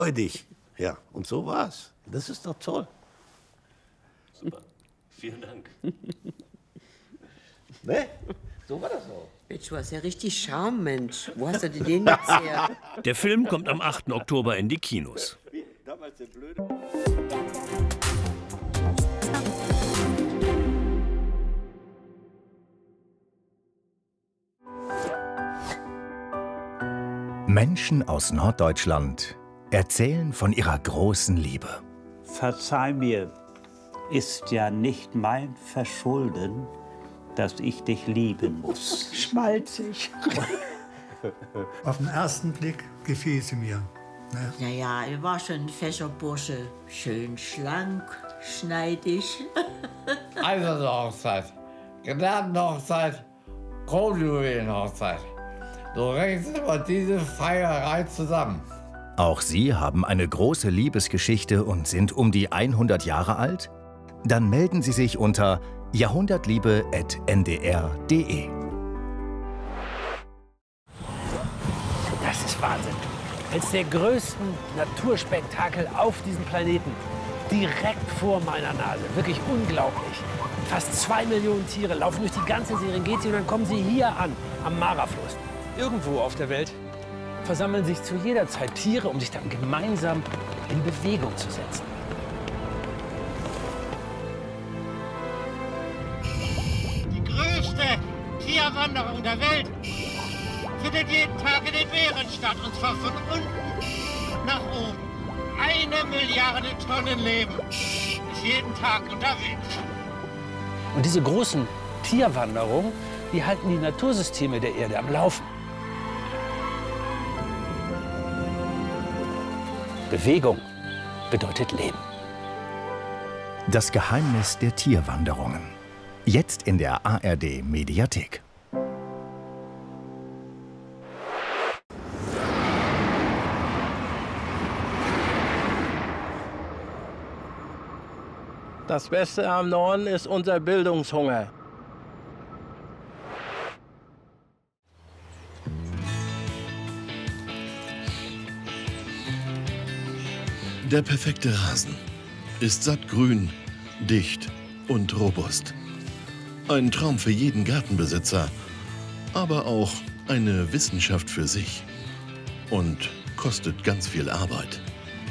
freudig. Ja, und so war's. Das ist doch toll. Super. Vielen Dank. Ne? So war das auch. Mensch, du hast ja richtig Charme, Mensch. Wo hast du denn den jetzt her? Der Film kommt am 8. Oktober in die Kinos. Damals der Blöde. Menschen aus Norddeutschland erzählen von ihrer großen Liebe. Verzeih mir, ist ja nicht mein Verschulden, dass ich dich lieben muss. Schmalzig. Auf den ersten Blick gefiel sie mir. Ne? Naja, er war schon ein fescher Bursche. Schön schlank, schneidig. Eiserne Hochzeit, Gnadenhochzeit, Kronjuwelenhochzeit. So rechnet immer diese Feierei zusammen. Auch Sie haben eine große Liebesgeschichte und sind um die 100 Jahre alt? Dann melden Sie sich unter jahrhundertliebe@ndr.de. Das ist Wahnsinn. Eines der größten Naturspektakel auf diesem Planeten. Direkt vor meiner Nase. Wirklich unglaublich. Fast 2 Millionen Tiere laufen durch die ganze Serengeti und dann kommen sie hier an, am Mara-Fluss. Irgendwo auf der Welt versammeln sich zu jeder Zeit Tiere, um sich dann gemeinsam in Bewegung zu setzen. Die größte Tierwanderung der Welt findet jeden Tag in den Meeren statt, und zwar von unten nach oben. 1 Milliarde Tonnen Leben ist jeden Tag unterwegs. Und diese großen Tierwanderungen, die halten die Natursysteme der Erde am Laufen. Bewegung bedeutet Leben. Das Geheimnis der Tierwanderungen. Jetzt in der ARD-Mediathek. Das Beste am Norden ist unser Bildungshunger. Der perfekte Rasen ist sattgrün, dicht und robust. Ein Traum für jeden Gartenbesitzer, aber auch eine Wissenschaft für sich und kostet ganz viel Arbeit.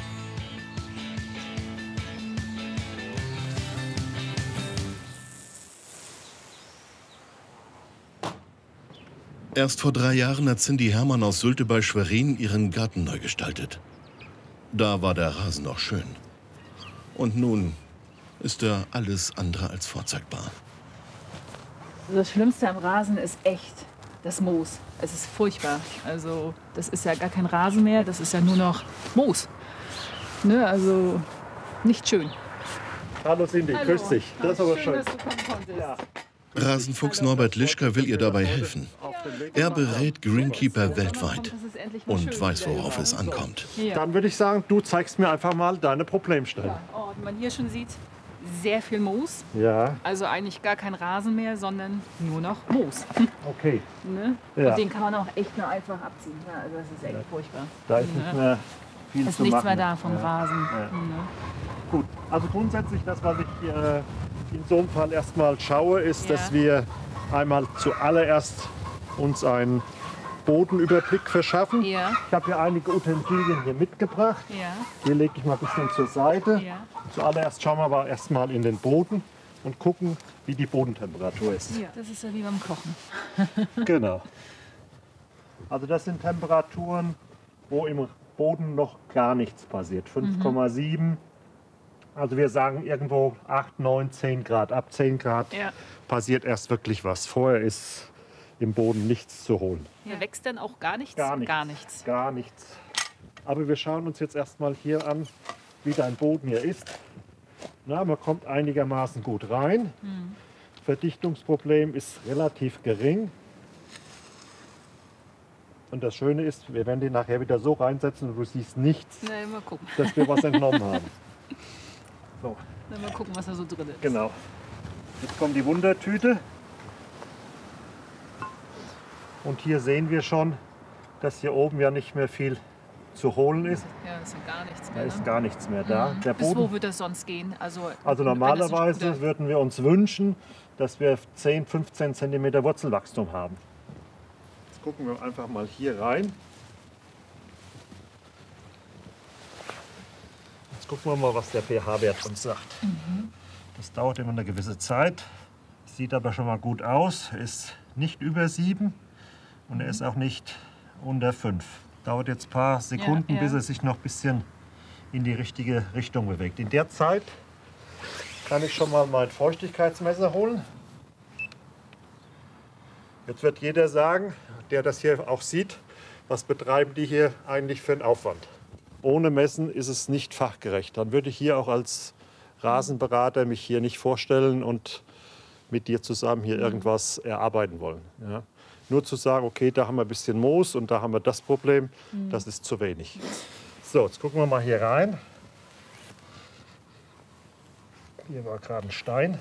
Erst vor 3 Jahren hat Cindy Hermann aus Sylte bei Schwerin ihren Garten neu gestaltet. Da war der Rasen noch schön. Und nun ist er alles andere als vorzeigbar. Das Schlimmste am Rasen ist echt das Moos. Es ist furchtbar. Also das ist ja gar kein Rasen mehr, das ist ja nur noch Moos. Ne? Also nicht schön. Hallo Cindy, grüß dich. Das ist aber schön. Dass du kommen konntest. Ja. Rasenfuchs Norbert Lischka will ihr dabei helfen. Er berät Greenkeeper weltweit und weiß, worauf es ankommt. Dann würde ich sagen, du zeigst mir einfach mal deine Problemstellen. Ja. Oh, wie man hier schon sieht, sehr viel Moos. Ja. Also eigentlich gar kein Rasen mehr, sondern nur noch Moos. Okay. Ne? Ja. Und den kann man auch echt nur einfach abziehen. Ja, also das ist echt furchtbar. Da ist nicht mehr viel ist zu nichts machen. mehr da vom Ja. Rasen. Ja. Ne? Gut, also grundsätzlich das, was ich in so einem Fall erstmal schaue, ist, Ja. dass wir einmal zuallererst uns einen Bodenüberblick verschaffen. Ja. Ich habe hier einige Utensilien hier mitgebracht. Ja. Die lege ich mal ein bisschen zur Seite. Ja. Zuallererst schauen wir aber erstmal in den Boden und gucken, wie die Bodentemperatur ist. Ja, das ist ja wie beim Kochen. Genau. Also das sind Temperaturen, wo im Boden noch gar nichts passiert. 5,7. Also wir sagen irgendwo 8, 9, 10 Grad. Ab 10 Grad Ja. passiert erst wirklich was. Vorher ist im Boden nichts zu holen. Ja. Wächst denn auch gar nichts? Gar nichts. Gar nichts. Gar nichts. Aber wir schauen uns jetzt erstmal hier an, wie dein Boden hier ist. Na, man kommt einigermaßen gut rein. Verdichtungsproblem ist relativ gering. Und das Schöne ist, wir werden den nachher wieder so reinsetzen und du siehst nichts, Na, mal gucken. dass wir was entnommen haben. So, Na, mal gucken, was da so drin ist. genau. Jetzt kommt die Wundertüte. Und hier sehen wir schon, dass hier oben ja nicht mehr viel zu holen ist. Ja, ist ja gar nichts Da mehr. ist gar nichts mehr da. Der Bis Boden, wo wird das sonst gehen? Also normalerweise würden wir uns wünschen, dass wir 10, 15 cm Wurzelwachstum haben. Jetzt gucken wir einfach mal hier rein. Jetzt gucken wir mal, was der pH-Wert uns sagt. Das dauert immer eine gewisse Zeit. Sieht aber schon mal gut aus. Er ist nicht über 7 und er ist auch nicht unter 5. Dauert jetzt ein paar Sekunden, bis er sich noch ein bisschen in die richtige Richtung bewegt. In der Zeit kann ich schon mal mein Feuchtigkeitsmesser holen. Jetzt wird jeder sagen, der das hier auch sieht, was betreiben die hier eigentlich für einen Aufwand. Ohne Messen ist es nicht fachgerecht. Dann würde ich hier auch als Rasenberater mich hier nicht vorstellen und mit dir zusammen hier irgendwas erarbeiten wollen. Ja. Nur zu sagen, okay, da haben wir ein bisschen Moos und da haben wir das Problem, das ist zu wenig. So, jetzt gucken wir mal hier rein. Hier war gerade ein Stein.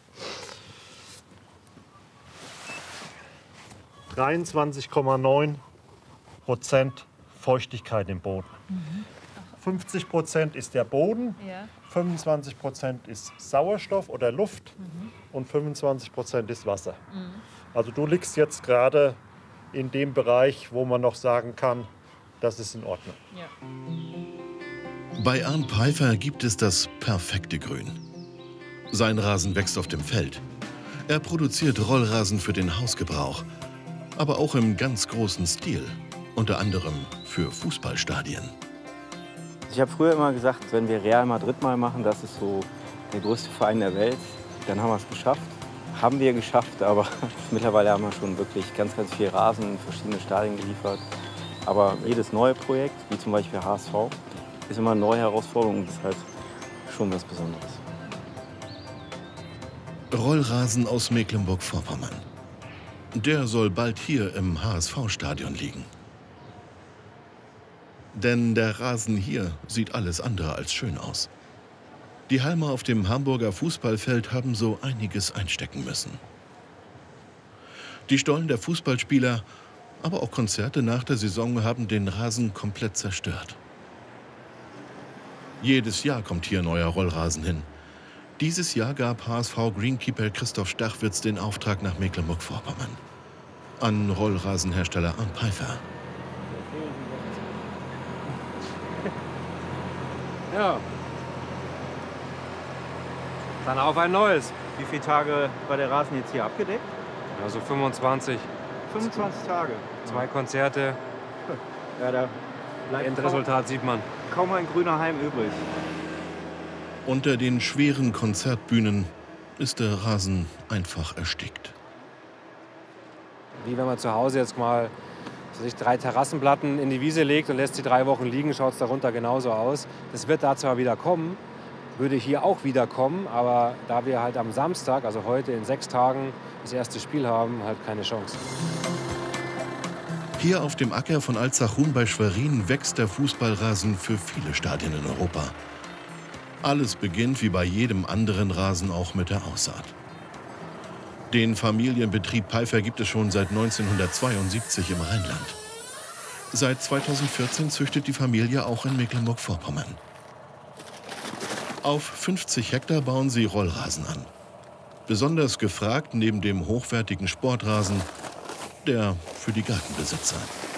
23,9% Feuchtigkeit im Boden. 50% ist der Boden, 25% ist Sauerstoff oder Luft und 25% ist Wasser. Also du liegst jetzt gerade in dem Bereich, wo man noch sagen kann, das ist in Ordnung. Ja. Bei Arndt Peifer gibt es das perfekte Grün. Sein Rasen wächst auf dem Feld. Er produziert Rollrasen für den Hausgebrauch, aber auch im ganz großen Stil, unter anderem für Fußballstadien. Ich habe früher immer gesagt, wenn wir Real Madrid mal machen, das ist so der größte Verein der Welt, dann haben wir es geschafft. Haben wir geschafft, aber mittlerweile haben wir schon wirklich ganz, ganz viel Rasen in verschiedene Stadien geliefert. Aber jedes neue Projekt, wie zum Beispiel HSV, ist immer eine neue Herausforderung und ist halt schon was Besonderes. Rollrasen aus Mecklenburg-Vorpommern. Der soll bald hier im HSV-Stadion liegen. Denn der Rasen hier sieht alles andere als schön aus. Die Halme auf dem Hamburger Fußballfeld haben so einiges einstecken müssen. Die Stollen der Fußballspieler, aber auch Konzerte nach der Saison haben den Rasen komplett zerstört. Jedes Jahr kommt hier neuer Rollrasen hin. Dieses Jahr gab HSV-Greenkeeper Christoph Stachwitz den Auftrag nach Mecklenburg-Vorpommern an Rollrasenhersteller Arndt Peifer. Ja. Dann auf ein neues. Wie viele Tage war der Rasen jetzt hier abgedeckt? Also 25. 25 Tage. 2 Konzerte. Ja, da Endresultat sieht man. Kaum ein grüner Halm übrig. Unter den schweren Konzertbühnen ist der Rasen einfach erstickt. Wie wenn man zu Hause jetzt mal sich 3 Terrassenplatten in die Wiese legt und lässt sie 3 Wochen liegen, schaut es darunter genauso aus. Das wird da zwar wieder kommen, würde hier auch wieder kommen, aber da wir halt am Samstag, also heute in 6 Tagen, das erste Spiel haben, halt keine Chance. Hier auf dem Acker von Alzachhuhn bei Schwerin wächst der Fußballrasen für viele Stadien in Europa. Alles beginnt wie bei jedem anderen Rasen auch mit der Aussaat. Den Familienbetrieb Peifer gibt es schon seit 1972 im Rheinland. Seit 2014 züchtet die Familie auch in Mecklenburg-Vorpommern. Auf 50 Hektar bauen sie Rollrasen an. Besonders gefragt neben dem hochwertigen Sportrasen, der für die Gartenbesitzer.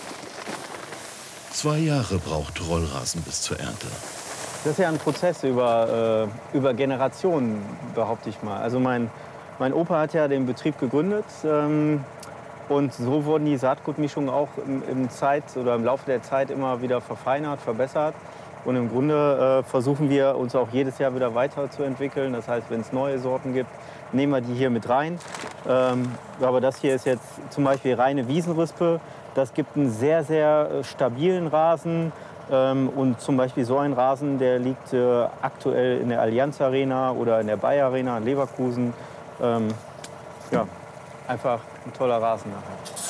2 Jahre braucht Rollrasen bis zur Ernte. Das ist ja ein Prozess über Generationen, behaupte ich mal. Also mein Opa hat ja den Betrieb gegründet und so wurden die Saatgutmischungen auch im Laufe der Zeit immer wieder verfeinert, verbessert. Und im Grunde versuchen wir uns auch jedes Jahr wieder weiterzuentwickeln. Das heißt, wenn es neue Sorten gibt, nehmen wir die hier mit rein. Aber das hier ist jetzt zum Beispiel reine Wiesenrispe. Das gibt einen sehr, sehr stabilen Rasen. Und zum Beispiel so ein Rasen, der liegt aktuell in der Allianz Arena oder in der Bayer Arena in Leverkusen. Ja, einfach ein toller Rasen nachher.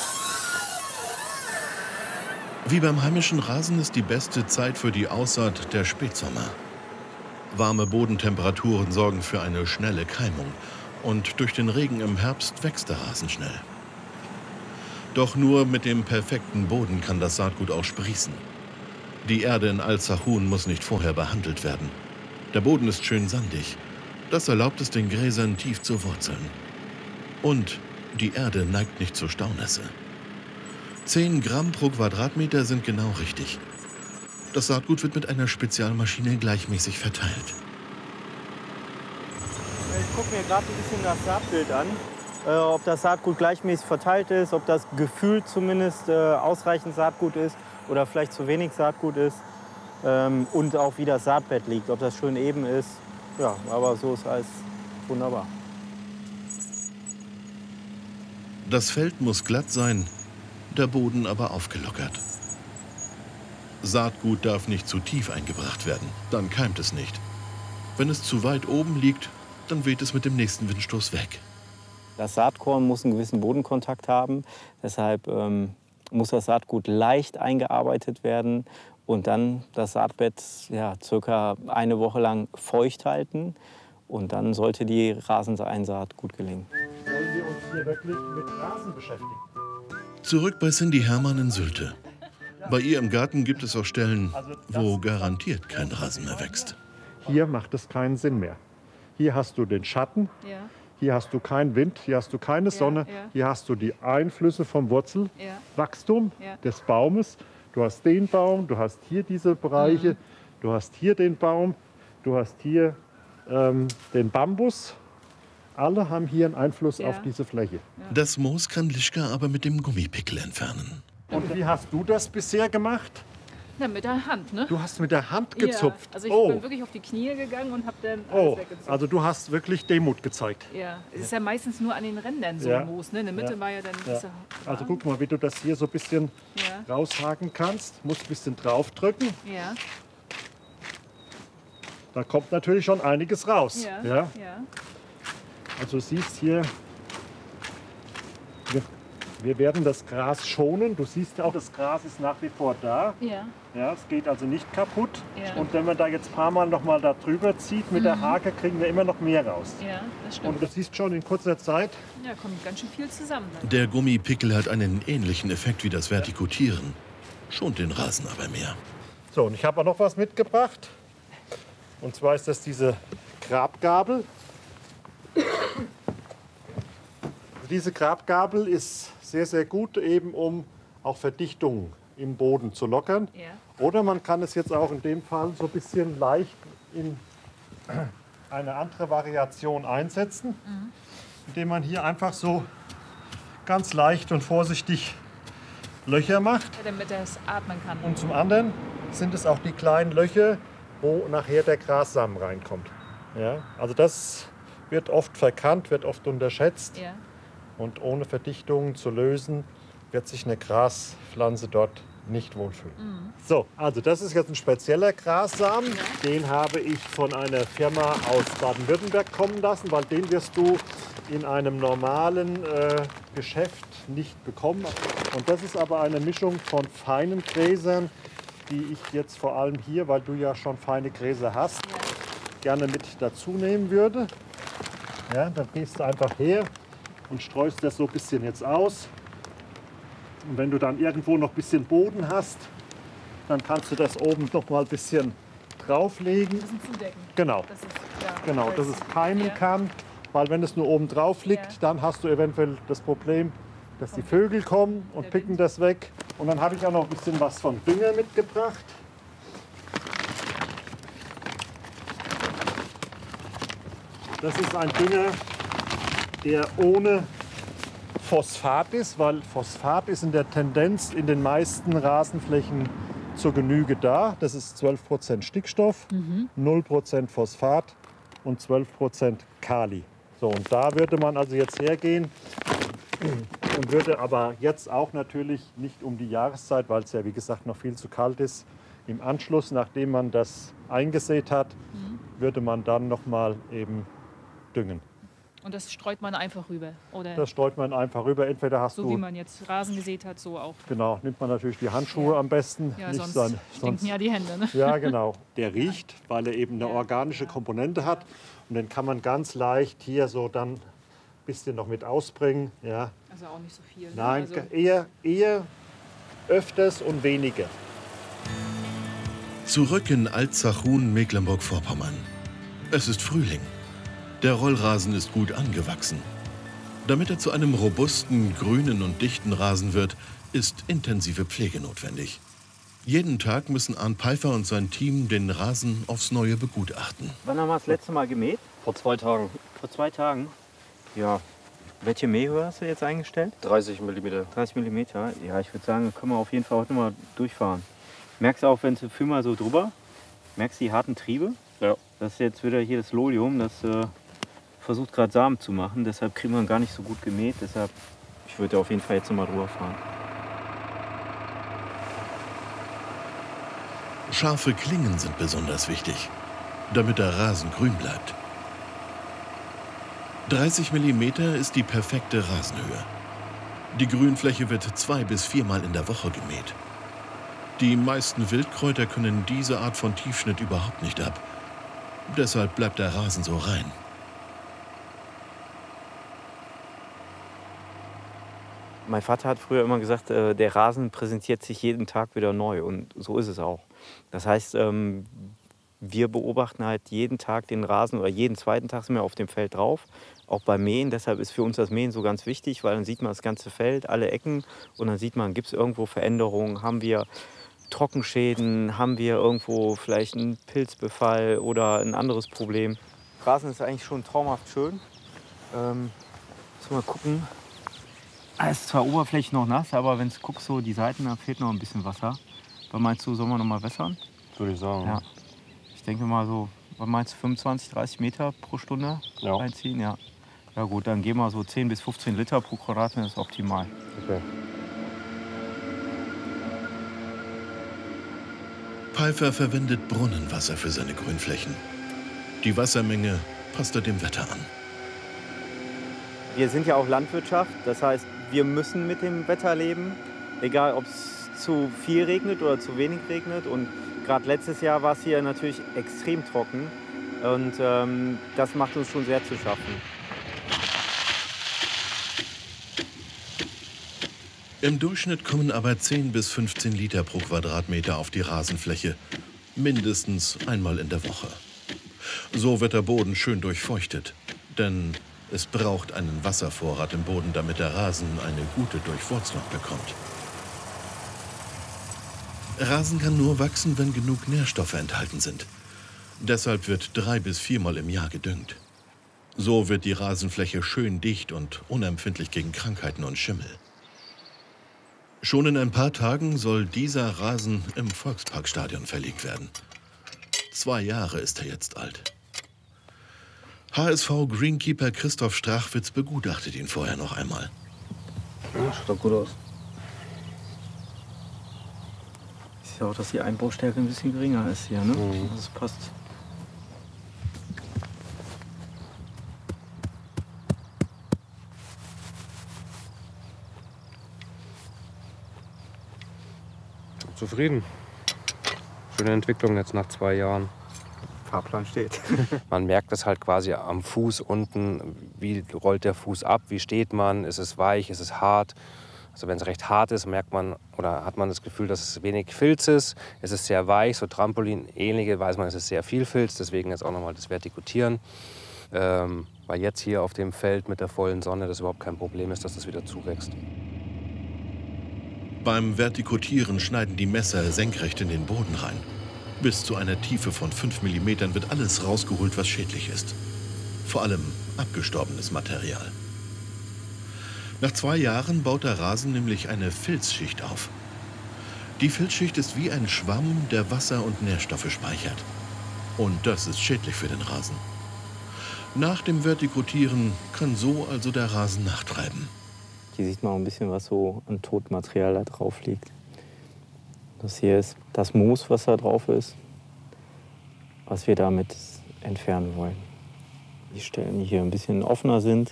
Wie beim heimischen Rasen ist die beste Zeit für die Aussaat der Spätsommer. Warme Bodentemperaturen sorgen für eine schnelle Keimung. Und durch den Regen im Herbst wächst der Rasen schnell. Doch nur mit dem perfekten Boden kann das Saatgut auch sprießen. Die Erde in Al-Sahun muss nicht vorher behandelt werden. Der Boden ist schön sandig. Das erlaubt es den Gräsern tief zu wurzeln. Und die Erde neigt nicht zur Staunässe. 10 Gramm pro Quadratmeter sind genau richtig. Das Saatgut wird mit einer Spezialmaschine gleichmäßig verteilt. Ich gucke mir gerade ein bisschen das Saatbild an, ob das Saatgut gleichmäßig verteilt ist, ob das gefühlt zumindest ausreichend Saatgut ist oder vielleicht zu wenig Saatgut ist und auch wie das Saatbett liegt, ob das schön eben ist. Ja, aber so ist alles wunderbar. Das Feld muss glatt sein, der Boden aber aufgelockert. Saatgut darf nicht zu tief eingebracht werden, dann keimt es nicht. Wenn es zu weit oben liegt, dann weht es mit dem nächsten Windstoß weg. Das Saatkorn muss einen gewissen Bodenkontakt haben, deshalb muss das Saatgut leicht eingearbeitet werden und dann das Saatbett ja, circa eine Woche lang feucht halten und dann sollte die Raseneinsaat gut gelingen. Wollen wir uns hier wirklich mit Rasen beschäftigen? Zurück bei Cindy Hermann in Sylte. Bei ihr im Garten gibt es auch Stellen, wo garantiert kein Rasen mehr wächst. Hier macht es keinen Sinn mehr. Hier hast du den Schatten, hier hast du keinen Wind, hier hast du keine Sonne, hier hast du die Einflüsse vom Wurzelwachstum des Baumes. Du hast den Baum, du hast hier diese Bereiche, du hast hier den Baum, du hast hier den Bambus. Alle haben hier einen Einfluss auf diese Fläche. Das Moos kann Lischka aber mit dem Gummipickel entfernen. Und wie hast du das bisher gemacht? Na, mit der Hand, ne? Du hast mit der Hand gezupft? Ja, also ich bin wirklich auf die Knie gegangen und habe dann alles weggezupft. Also du hast wirklich Demut gezeigt. Ja, es ist ja meistens nur an den Rändern so Moos, ne? In der Mitte war ja dann... Also guck mal, wie du das hier so ein bisschen raushaken kannst. Musst ein bisschen draufdrücken. Ja. Da kommt natürlich schon einiges raus. Ja. Also du siehst hier, wir werden das Gras schonen. Du siehst ja auch, das Gras ist nach wie vor da. Ja, es geht also nicht kaputt. Und wenn man da jetzt ein paar Mal noch mal da drüber zieht mit der Hake, kriegen wir immer noch mehr raus. Ja, das stimmt. Und du siehst schon in kurzer Zeit. Ja, kommt ganz schön viel zusammen. Der Gummipickel hat einen ähnlichen Effekt wie das Vertikutieren, schont den Rasen aber mehr. So, und ich habe auch noch was mitgebracht. Und zwar ist das diese Grabgabel. Diese Grabgabel ist sehr, sehr gut, eben um auch Verdichtungen im Boden zu lockern. Oder man kann es jetzt auch in dem Fall so ein bisschen leicht in eine andere Variation einsetzen, indem man hier einfach so ganz leicht und vorsichtig Löcher macht. Ja, damit er es atmen kann. Und zum anderen sind es auch die kleinen Löcher, wo nachher der Grassamen reinkommt. Ja, also das wird oft verkannt, wird oft unterschätzt. Und ohne Verdichtungen zu lösen, wird sich eine Graspflanze dort nicht wohlfühlen. So, also das ist jetzt ein spezieller Grassamen. Den habe ich von einer Firma aus Baden-Württemberg kommen lassen, weil den wirst du in einem normalen Geschäft nicht bekommen. Und das ist aber eine Mischung von feinen Gräsern, die ich jetzt vor allem hier, weil du ja schon feine Gräser hast, gerne mit dazu nehmen würde. Ja, dann gehst du einfach her und streust das so ein bisschen jetzt aus. Und wenn du dann irgendwo noch ein bisschen Boden hast, dann kannst du das oben noch mal ein bisschen drauflegen. Ein bisschen zudecken. Genau. Genau, dass es keimen kann. Weil wenn es nur oben drauf liegt, dann hast du eventuell das Problem, dass die Vögel kommen und picken das weg. Und dann habe ich auch noch ein bisschen was von Dünger mitgebracht. Das ist ein Dünger, der ohne Phosphat ist, weil Phosphat ist in der Tendenz in den meisten Rasenflächen zur Genüge da. Das ist 12% Stickstoff, 0% Phosphat und 12% Kali. So, und da würde man also jetzt hergehen und würde aber jetzt auch natürlich nicht um die Jahreszeit, weil es ja wie gesagt noch viel zu kalt ist, im Anschluss, nachdem man das eingesät hat, würde man dann noch mal eben düngen. Und das streut man einfach rüber, oder? Das streut man einfach rüber. Entweder hast so du, wie man jetzt Rasen gesät hat, so auch. Genau, nimmt man natürlich die Handschuhe am besten. Ja, nicht sonst stinken ja die Hände. Ne? Ja, genau. Der riecht, weil er eben eine organische Komponente hat. Und den kann man ganz leicht hier so dann ein bisschen noch mit ausbringen. Ja. Also auch nicht so viel. Ne? Nein, also eher öfters und weniger. Zurück in Altzachhuhn, Mecklenburg-Vorpommern. Es ist Frühling. Der Rollrasen ist gut angewachsen. Damit er zu einem robusten, grünen und dichten Rasen wird, ist intensive Pflege notwendig. Jeden Tag müssen Arndt Peifer und sein Team den Rasen aufs Neue begutachten. Wann haben wir das letzte Mal gemäht? Vor 2 Tagen. Vor 2 Tagen? Ja. Welche Mähhöhe hast du jetzt eingestellt? 30 mm. 30 mm? Ja, ich würde sagen, können wir auf jeden Fall heute mal durchfahren. Merkst du auch, wenn du mal so drüber, merkst du die harten Triebe? Ja. Das ist jetzt wieder hier das Lolium, das versucht gerade Samen zu machen. Deshalb kriegen wir ihn gar nicht so gut gemäht. Deshalb, ich würde auf jeden Fall jetzt noch mal drüber fahren. Scharfe Klingen sind besonders wichtig, damit der Rasen grün bleibt. 30 mm ist die perfekte Rasenhöhe. Die Grünfläche wird 2- bis 4-mal in der Woche gemäht. Die meisten Wildkräuter können diese Art von Tiefschnitt überhaupt nicht ab. Deshalb bleibt der Rasen so rein. Mein Vater hat früher immer gesagt, der Rasen präsentiert sich jeden Tag wieder neu. Und so ist es auch. Das heißt, wir beobachten halt jeden Tag den Rasen oder jeden zweiten Tag sind wir auf dem Feld drauf. Auch beim Mähen. Deshalb ist für uns das Mähen so ganz wichtig, weil dann sieht man das ganze Feld, alle Ecken. Und dann sieht man, gibt es irgendwo Veränderungen, haben wir Trockenschäden, haben wir irgendwo vielleicht einen Pilzbefall oder ein anderes Problem. Rasen ist eigentlich schon traumhaft schön. Müssen wir mal gucken. Es ist zwar oberflächlich noch nass, aber wenn du guckst, so die Seiten, da fehlt noch ein bisschen Wasser. Was meinst du, sollen wir noch mal wässern? Würde ich sagen. Ja. Ich denke mal so, was meinst du, 25, 30 Meter pro Stunde reinziehen? Ja. Ja gut, dann gehen wir so 10 bis 15 Liter pro Quadratmeter, das ist optimal. Okay. Peifer verwendet Brunnenwasser für seine Grünflächen. Die Wassermenge passt er dem Wetter an. Wir sind ja auch Landwirtschaft, das heißt, wir müssen mit dem Wetter leben, egal ob es zu viel regnet oder zu wenig regnet. Und gerade letztes Jahr war es hier natürlich extrem trocken und das macht uns schon sehr zu schaffen. Im Durchschnitt kommen aber 10 bis 15 Liter pro Quadratmeter auf die Rasenfläche, mindestens einmal in der Woche. So wird der Boden schön durchfeuchtet, denn es braucht einen Wasservorrat im Boden, damit der Rasen eine gute Durchwurzelung bekommt. Rasen kann nur wachsen, wenn genug Nährstoffe enthalten sind. Deshalb wird 3- bis 4-mal im Jahr gedüngt. So wird die Rasenfläche schön dicht und unempfindlich gegen Krankheiten und Schimmel. Schon in ein paar Tagen soll dieser Rasen im Volksparkstadion verlegt werden. 2 Jahre ist er jetzt alt. HSV-Greenkeeper Christoph Strachwitz begutachtet ihn vorher noch einmal. Ja, schaut doch gut aus. Ich sehe auch, dass die Einbaustärke ein bisschen geringer ist hier, ne? Das passt. Zufrieden. Schöne Entwicklung jetzt nach 2 Jahren. Fahrplan steht. Man merkt es halt quasi am Fuß unten, wie rollt der Fuß ab, wie steht man, ist es weich, ist es hart. Also wenn es recht hart ist, merkt man oder hat man das Gefühl, dass es wenig Filz ist. Es ist sehr weich, so Trampolin-ähnliche, weiß man, es ist sehr viel Filz, deswegen jetzt auch nochmal das Vertikutieren. Weil jetzt hier auf dem Feld mit der vollen Sonne das überhaupt kein Problem ist, dass das wieder zuwächst. Beim Vertikutieren schneiden die Messer senkrecht in den Boden rein. Bis zu einer Tiefe von 5 mm wird alles rausgeholt, was schädlich ist. Vor allem abgestorbenes Material. Nach 2 Jahren baut der Rasen nämlich eine Filzschicht auf. Die Filzschicht ist wie ein Schwamm, der Wasser und Nährstoffe speichert. Und das ist schädlich für den Rasen. Nach dem Vertikutieren kann so also der Rasen nachtreiben. Hier sieht man auch ein bisschen, was so an Totmaterial da drauf liegt. Das hier ist das Moos, was da drauf ist, was wir damit entfernen wollen. Die Stellen, die hier ein bisschen offener sind,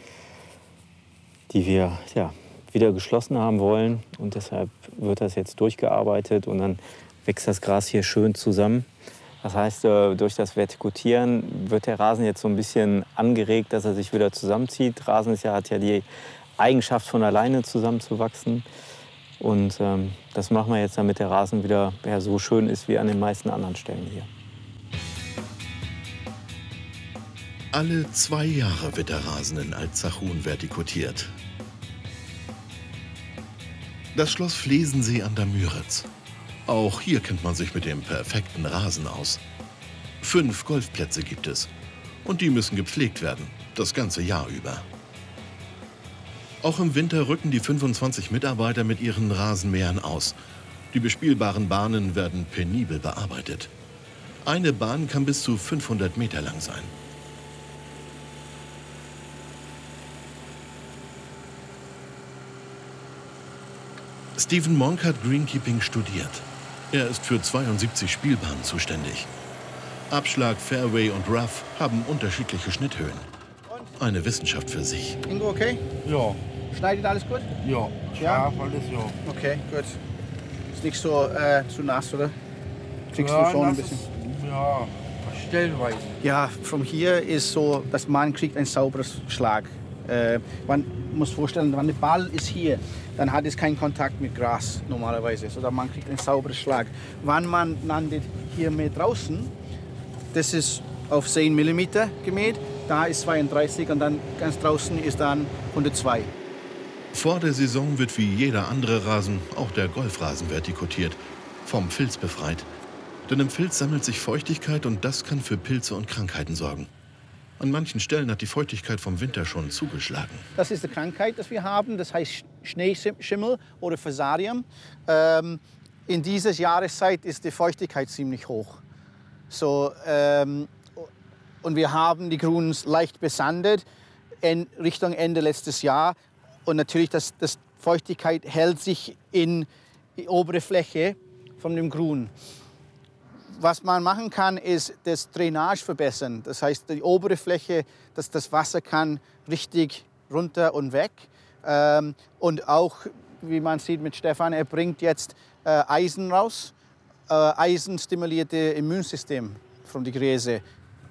die wir wieder geschlossen haben wollen. Und deshalb wird das jetzt durchgearbeitet und dann wächst das Gras hier schön zusammen. Das heißt, durch das Vertikutieren wird der Rasen jetzt so ein bisschen angeregt, dass er sich wieder zusammenzieht. Rasen hat ja die Eigenschaft, von alleine zusammenzuwachsen. Und das machen wir jetzt, damit der Rasen wieder so schön ist wie an den meisten anderen Stellen hier. Alle 2 Jahre wird der Rasen in Altzachhuhn vertikutiert. Das Schloss Flesensee an der Müritz. Auch hier kennt man sich mit dem perfekten Rasen aus. 5 Golfplätze gibt es. Und die müssen gepflegt werden, das ganze Jahr über. Auch im Winter rücken die 25 Mitarbeiter mit ihren Rasenmähern aus. Die bespielbaren Bahnen werden penibel bearbeitet. Eine Bahn kann bis zu 500 Meter lang sein. Stephen Monk hat Greenkeeping studiert. Er ist für 72 Spielbahnen zuständig. Abschlag, Fairway und Rough haben unterschiedliche Schnitthöhen. Eine Wissenschaft für sich. Ingo, okay? Ja. Schneidet alles gut? Ja. Ja? Alles ja. Okay, gut. Ist nicht so zu nass, oder? Kriegst ja, du schon ein bisschen? Ja, stellenweise. Ja, von hier ist so, dass man kriegt einen sauberen Schlag. Man muss vorstellen, wenn der Ball ist hier, dann hat es keinen Kontakt mit Gras normalerweise, sondern man kriegt einen sauberen Schlag. Wenn man landet hier mit draußen, das ist auf 10 mm gemäht, da ist 32 und dann ganz draußen ist dann 102. Vor der Saison wird wie jeder andere Rasen auch der Golfrasen vertikutiert, vom Filz befreit. Denn im Filz sammelt sich Feuchtigkeit und das kann für Pilze und Krankheiten sorgen. An manchen Stellen hat die Feuchtigkeit vom Winter schon zugeschlagen. Das ist die Krankheit, die wir haben, das heißt Schneeschimmel oder Fusarium. In dieser Jahreszeit ist die Feuchtigkeit ziemlich hoch. So, und wir haben die Gruns leicht besandet in Richtung Ende letztes Jahr. Und natürlich, das Feuchtigkeit hält sich in die obere Fläche von dem Grün. Was man machen kann, ist das Drainage verbessern. Das heißt, die obere Fläche, dass das Wasser kann richtig runter und weg. Und auch, wie man sieht mit Stefan, er bringt jetzt Eisen raus. Eisen stimuliert das Immunsystem von den Gräsern.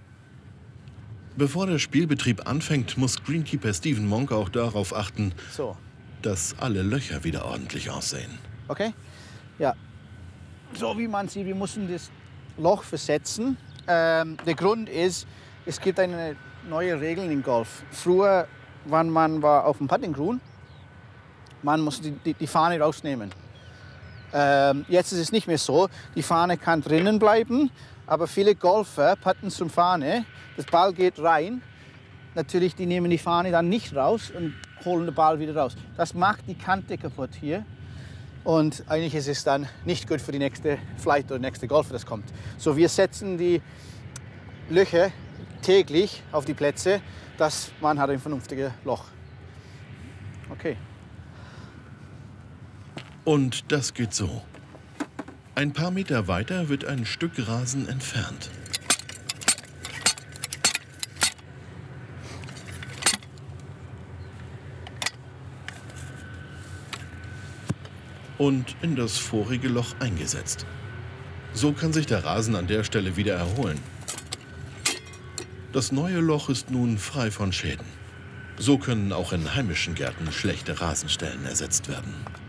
Bevor der Spielbetrieb anfängt, muss Greenkeeper Stephen Monk auch darauf achten, dass alle Löcher wieder ordentlich aussehen. Okay? Ja. So wie man sieht, wir müssen das Loch versetzen. Der Grund ist, es gibt eine neue Regel im Golf. Früher, wenn man war auf dem Putting Green, man musste die Fahne rausnehmen. Jetzt ist es nicht mehr so. Die Fahne kann drinnen bleiben, aber viele Golfer putten zum Fahne, das Ball geht rein. Natürlich, die nehmen die Fahne dann nicht raus und holen den Ball wieder raus. Das macht die Kante kaputt hier. Und eigentlich ist es dann nicht gut für die nächste Flight oder nächste Golfer, das kommt. So, wir setzen die Löcher täglich auf die Plätze, dass man hat ein vernünftiges Loch. Okay. Und das geht so. Ein paar Meter weiter wird ein Stück Rasen entfernt. Und in das vorige Loch eingesetzt. So kann sich der Rasen an der Stelle wieder erholen. Das neue Loch ist nun frei von Schäden. So können auch in heimischen Gärten schlechte Rasenstellen ersetzt werden.